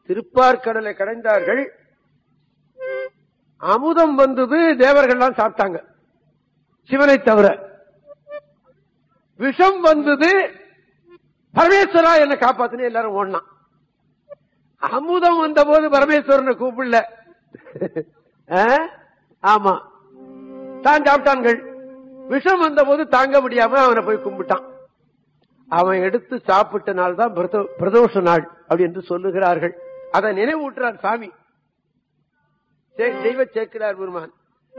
திருப்பார்கடலை கடைந்தார்கள். அமுதம் வந்தது, தேவர்கள்லாம் சாப்பிட்டாங்க சிவனை தவிர. விஷம் வந்தது, பரமேஸ்வரா என்ன காப்பாத்துன்னு எல்லாரும் ஓடனான். அமுதம் வந்த போது பரமேஸ்வரனை கூப்பிடல. ஆமா, தான் சாப்பிட்டான்கள். விஷம் வந்த போது தாங்க முடியாம அவனை போய் கும்பிட்டான். அவன் எடுத்து சாப்பிட்ட நாள் தான் பிரதோஷ நாள் அப்படி என்று சொல்லுகிறார்கள். அதை நினைவூட்டுறார் சாமி தெய்வ சேக்கிழார் பெருமான்.